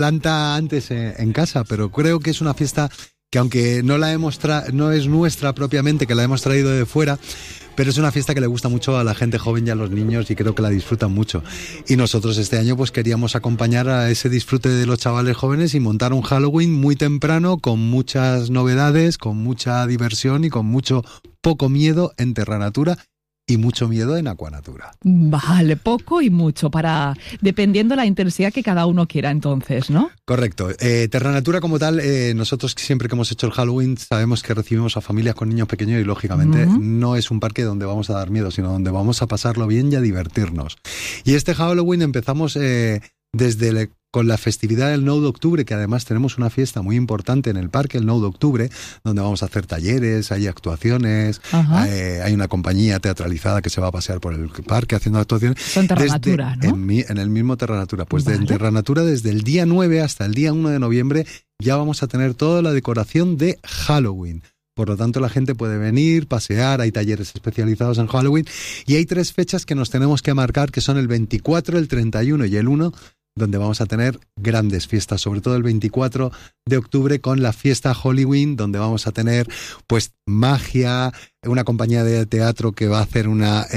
planta antes en casa, pero creo que es una fiesta que aunque no es nuestra propiamente, que la hemos traído de fuera, pero es una fiesta que le gusta mucho a la gente joven y a los niños y creo que la disfrutan mucho. Y nosotros este año pues queríamos acompañar a ese disfrute de los chavales jóvenes y montar un Halloween muy temprano, con muchas novedades, con mucha diversión y con mucho poco miedo en Terranatura y mucho miedo en Aquanatura. Vale, poco y mucho, dependiendo la intensidad que cada uno quiera entonces, ¿no? Correcto. Terranatura como tal, nosotros siempre que hemos hecho el Halloween sabemos que recibimos a familias con niños pequeños y lógicamente no es un parque donde vamos a dar miedo, sino donde vamos a pasarlo bien y a divertirnos. Y este Halloween empezamos con la festividad del 9 de octubre, que además tenemos una fiesta muy importante en el parque, el 9 de octubre, donde vamos a hacer talleres, hay actuaciones, hay una compañía teatralizada que se va a pasear por el parque haciendo actuaciones. Son Terranatura, ¿no? En el mismo Terranatura. Pues en Terranatura, desde el día 9 hasta el día 1 de noviembre, ya vamos a tener toda la decoración de Halloween. Por lo tanto, la gente puede venir, pasear, hay talleres especializados en Halloween y hay 3 fechas que nos tenemos que marcar, que son el 24, el 31 y el 1, donde vamos a tener grandes fiestas, sobre todo el 24 de octubre con la fiesta Halloween, donde vamos a tener pues magia, una compañía de teatro que va a hacer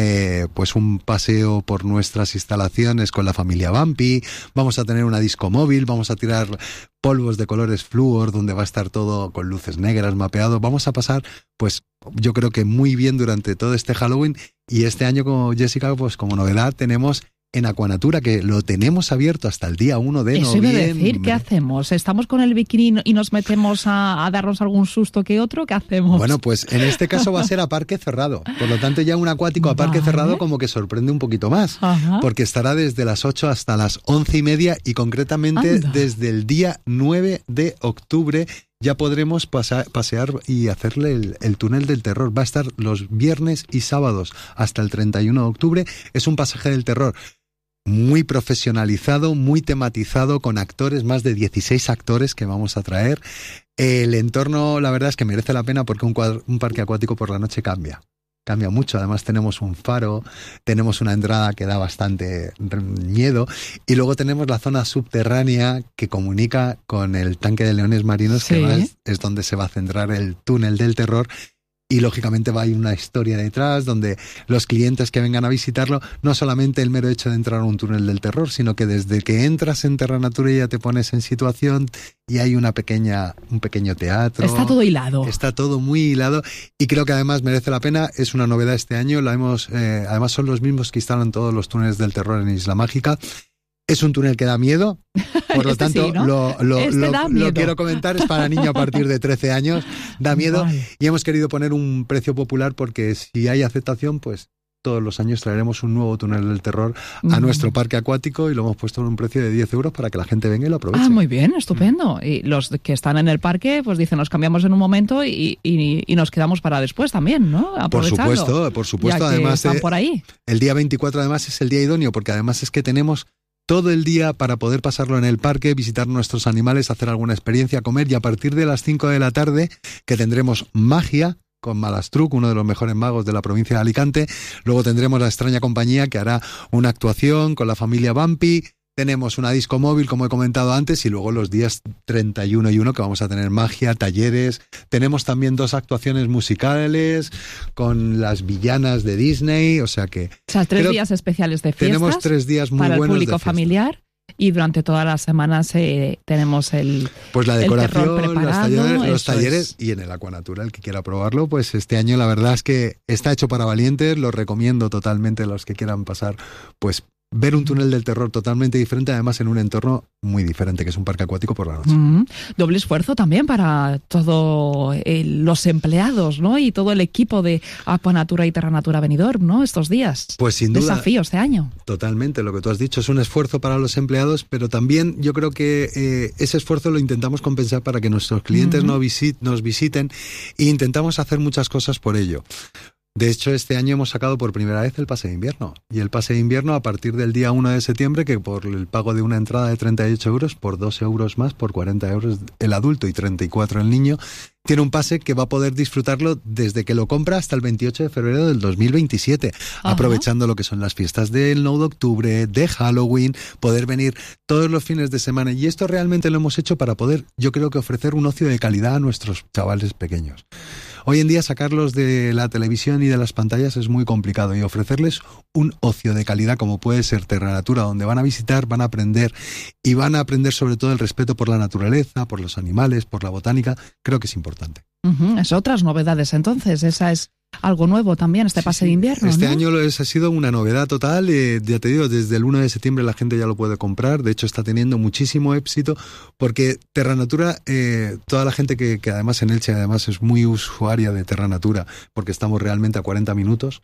un paseo por nuestras instalaciones con la familia Bumpy, vamos a tener una disco móvil, vamos a tirar polvos de colores flúor, donde va a estar todo con luces negras mapeado, vamos a pasar pues yo creo que muy bien durante todo este Halloween. Y este año, como Jessica, pues como novedad tenemos en Aquanatura, que lo tenemos abierto hasta el día 1 de noviembre. Eso iba a decir, ¿qué hacemos? ¿Estamos con el bikini y nos metemos a darnos algún susto que otro? ¿Qué hacemos? Bueno, pues en este caso va a ser a parque cerrado. Por lo tanto, ya un acuático a parque cerrado como que sorprende un poquito más. Porque estará desde las 8 hasta las 11:30 y concretamente desde el día 9 de octubre ya podremos pasear y hacerle el túnel del terror. Va a estar los viernes y sábados hasta el 31 de octubre. Es un pasaje del terror muy profesionalizado, muy tematizado, con actores, más de 16 actores que vamos a traer. El entorno, la verdad es que merece la pena porque un parque acuático por la noche cambia mucho. Además tenemos un faro, tenemos una entrada que da bastante miedo y luego tenemos la zona subterránea que comunica con el tanque de leones marinos, que es donde se va a centrar el túnel del terror. Y lógicamente va a ir una historia detrás donde los clientes que vengan a visitarlo, no solamente el mero hecho de entrar a un túnel del terror, sino que desde que entras en Terranatura ya te pones en situación y hay un pequeño teatro. Está todo hilado. Está todo muy hilado y creo que además merece la pena. Es una novedad este año. Además son los mismos que instalan todos los túneles del terror en Isla Mágica. Es un túnel que da miedo, por lo tanto, sí, ¿no? lo quiero comentar, es para niños a partir de 13 años, da miedo, y hemos querido poner un precio popular porque si hay aceptación, pues todos los años traeremos un nuevo túnel del terror a nuestro parque acuático y lo hemos puesto en un precio de 10 euros para que la gente venga y lo aproveche. Muy bien, estupendo. Y los que están en el parque, pues dicen, nos cambiamos en un momento y nos quedamos para después también, ¿no? Aprovechando. Por supuesto. Ya además, están por ahí. El día 24 además es el día idóneo porque además es que tenemos todo el día para poder pasarlo en el parque, visitar nuestros animales, hacer alguna experiencia, comer, y a partir de las 5 de la tarde, que tendremos magia con Malastruc, uno de los mejores magos de la provincia de Alicante. Luego tendremos la extraña compañía que hará una actuación con la familia Bumpy. Tenemos una disco móvil, como he comentado antes, y luego los días 31 y 1 que vamos a tener magia, talleres. Tenemos también 2 actuaciones musicales con las villanas de Disney, o sea, 3 días especiales de fiestas. Tenemos 3 días muy para buenos el público familiar. Y durante todas las semanas tenemos la decoración, los talleres es. Y en el Aquanatura, el que quiera probarlo, pues este año la verdad es que está hecho para valientes, lo recomiendo totalmente a los que quieran pasar, pues ver un túnel del terror totalmente diferente, además en un entorno muy diferente, que es un parque acuático por la noche. Doble esfuerzo también para todos los empleados, ¿no? Y todo el equipo de Aquanatura y Terranatura Benidorm, ¿no? Estos días. Pues sin duda. Desafío este año. Totalmente, lo que tú has dicho es un esfuerzo para los empleados, pero también yo creo que ese esfuerzo lo intentamos compensar para que nuestros clientes nos visiten e intentamos hacer muchas cosas por ello. De hecho, este año hemos sacado por primera vez el pase de invierno. Y el pase de invierno a partir del día 1 de septiembre, que por el pago de una entrada de 38 euros, por 2 euros más, por 40 euros el adulto y 34 el niño, tiene un pase que va a poder disfrutarlo desde que lo compra hasta el 28 de febrero del 2027, aprovechando lo que son las fiestas del 9 de octubre, de Halloween, poder venir todos los fines de semana. Y esto realmente lo hemos hecho para poder, yo creo que ofrecer un ocio de calidad a nuestros chavales pequeños. Hoy en día sacarlos de la televisión y de las pantallas es muy complicado y ofrecerles un ocio de calidad como puede ser Terra Natura, donde van a visitar, van a aprender y van a aprender sobre todo el respeto por la naturaleza, por los animales, por la botánica, creo que es importante. Es otras novedades entonces, esa es algo nuevo también, este pase de invierno, Este ¿no? año ha sido una novedad total, ya te digo, desde el 1 de septiembre la gente ya lo puede comprar, de hecho está teniendo muchísimo éxito, porque Terra Natura, toda la gente que además en Elche además es muy usuaria de Terra Natura, porque estamos realmente a 40 minutos,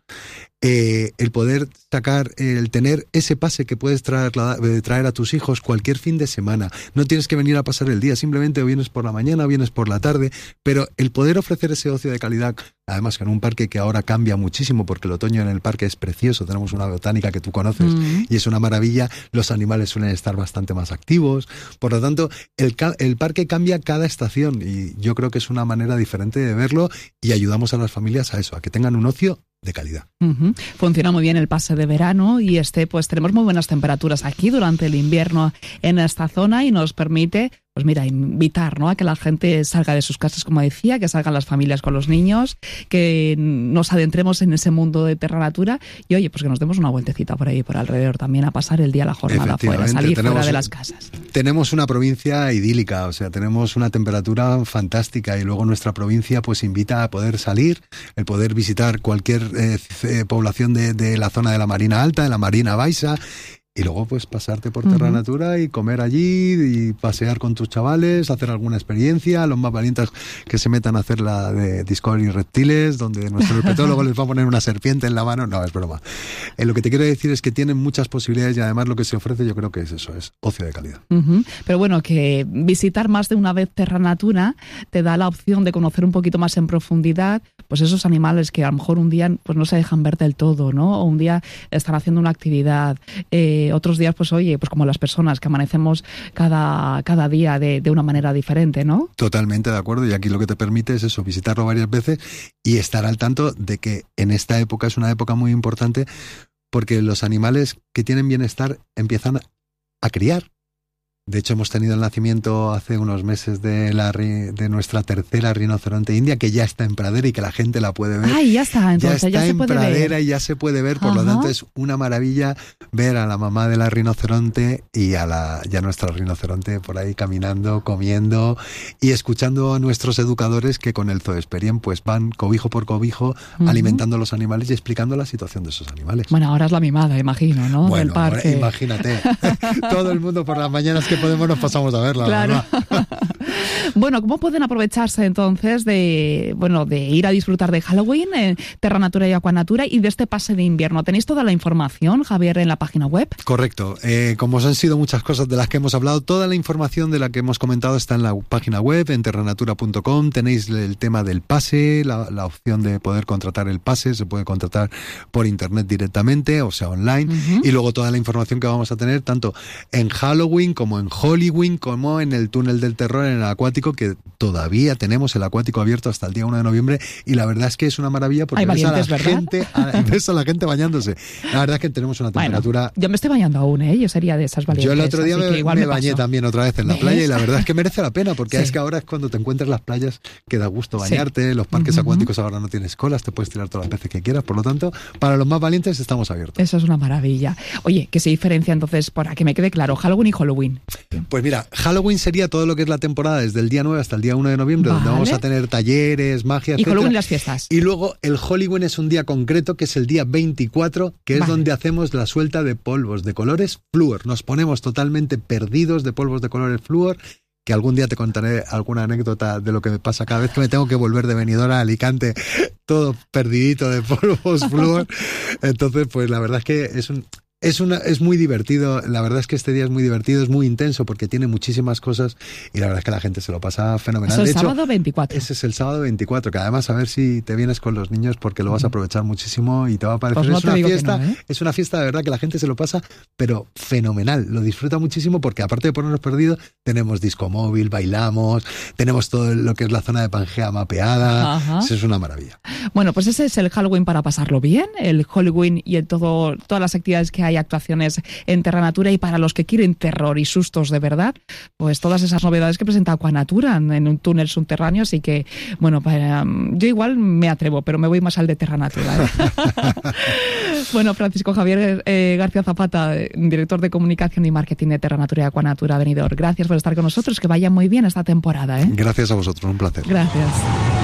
el poder sacar, el tener ese pase que puedes traer a tus hijos cualquier fin de semana, no tienes que venir a pasar el día, simplemente vienes por la mañana, vienes por la tarde, pero el poder ofrecer ese ocio de calidad, además que en un parque que ahora cambia muchísimo, porque el otoño en el parque es precioso, tenemos una botánica que tú conoces y es una maravilla, los animales suelen estar bastante más activos, por lo tanto el parque cambia cada estación y yo creo que es una manera diferente de verlo y ayudamos a las familias a eso, a que tengan un ocio de calidad. Funciona muy bien el pase de verano y pues tenemos muy buenas temperaturas aquí durante el invierno en esta zona y nos permite, pues mira, invitar, ¿no?, a que la gente salga de sus casas, como decía, que salgan las familias con los niños, que nos adentremos en ese mundo de Terra Natura y oye, pues que nos demos una vueltecita por ahí, por alrededor también, a pasar el día, la jornada fuera, salir fuera de las casas. Tenemos una provincia idílica, o sea, tenemos una temperatura fantástica y luego nuestra provincia pues invita a poder salir, el poder visitar cualquier población de la zona de la Marina Alta, de la Marina Baixa, y luego pues pasarte por Terra Natura y comer allí y pasear con tus chavales, hacer alguna experiencia, los más valientes que se metan a hacer la de Discovery Reptiles, donde nuestro herpetólogo les va a poner una serpiente en la mano. No, es broma. Lo que te quiero decir es que tienen muchas posibilidades y además lo que se ofrece yo creo que es eso, es ocio de calidad. Pero bueno, que visitar más de una vez Terra Natura te da la opción de conocer un poquito más en profundidad pues esos animales que a lo mejor un día pues no se dejan ver del todo, ¿no? O un día están haciendo una actividad, otros días, pues oye, pues como las personas que amanecemos cada día de una manera diferente, ¿no? Totalmente de acuerdo, y aquí lo que te permite es eso, visitarlo varias veces y estar al tanto de que en esta época es una época muy importante porque los animales que tienen bienestar empiezan a criar. De hecho, hemos tenido el nacimiento hace unos meses de nuestra tercera rinoceronte india, que ya está en pradera y que la gente la puede ver. ¡Ay, ya está! Entonces, ya está en pradera ver. Y ya se puede ver, por lo tanto es una maravilla ver a la mamá de la rinoceronte y a nuestra rinoceronte por ahí caminando, comiendo y escuchando a nuestros educadores que con el Zoesperien pues van cobijo por cobijo alimentando a los animales y explicando la situación de esos animales. Bueno, ahora es la mimada, imagino, ¿no? Bueno, del parque. Ahora, imagínate. Todo el mundo por las mañanas que podemos nos pasamos a verla. Claro. Bueno, ¿cómo pueden aprovecharse entonces de ir a disfrutar de Halloween, Terra Natura y Aquanatura y de este pase de invierno? ¿Tenéis toda la información, Javier, en la página web? Correcto. Como os han sido muchas cosas de las que hemos hablado, toda la información de la que hemos comentado está en la página web, en terranatura.com. Tenéis el tema del pase, la opción de poder contratar el pase, se puede contratar por internet directamente, o sea, online, y luego toda la información que vamos a tener tanto en Halloween como en Halloween, como en el túnel del terror, en el acuático, que todavía tenemos el acuático abierto hasta el día 1 de noviembre, y la verdad es que es una maravilla porque ves a la gente bañándose. La verdad es que tenemos una temperatura... Bueno, yo me estoy bañando aún, yo sería de esas valientes. Yo el otro día me bañé también otra vez en la playa y la verdad es que merece la pena porque es que ahora es cuando te encuentras las playas que da gusto bañarte, los parques acuáticos ahora no tienes colas, te puedes tirar todas las veces que quieras, por lo tanto, para los más valientes estamos abiertos. Eso es una maravilla. Oye, ¿qué se diferencia entonces, para que me quede claro, Halloween y Halloween? Pues mira, Halloween sería todo lo que es la temporada desde el día 9 hasta el día 1 de noviembre, donde vamos a tener talleres, magia, y Halloween las fiestas. Y luego el Halloween es un día concreto, que es el día 24, que es donde hacemos la suelta de polvos de colores flúor. Nos ponemos totalmente perdidos de polvos de colores flúor, que algún día te contaré alguna anécdota de lo que me pasa cada vez que me tengo que volver de Benidorm a Alicante, todo perdidito de polvos flúor. Entonces, pues la verdad es que Es muy divertido, la verdad es que este día es muy divertido, es muy intenso porque tiene muchísimas cosas y la verdad es que la gente se lo pasa fenomenal. Es el sábado 24. Ese es el sábado 24, que además a ver si te vienes con los niños porque lo vas a aprovechar muchísimo y te va a parecer. Pues no, es una fiesta de verdad que la gente se lo pasa, pero fenomenal, lo disfruta muchísimo porque aparte de ponernos perdidos, tenemos disco móvil, bailamos, tenemos todo lo que es la zona de Pangea mapeada, eso es una maravilla. Bueno, pues ese es el Halloween para pasarlo bien, el Halloween y todas las actividades que hay, actuaciones en Terra Natura, y para los que quieren terror y sustos de verdad, pues todas esas novedades que presenta Aquanatura en un túnel subterráneo, así que, bueno, yo igual me atrevo, pero me voy más al de Terra Natura. Bueno, Francisco Javier García Zapata, director de comunicación y marketing de Terra Natura y Aquanatura Benidorm, gracias por estar con nosotros, que vaya muy bien esta temporada. Gracias a vosotros, un placer. Gracias.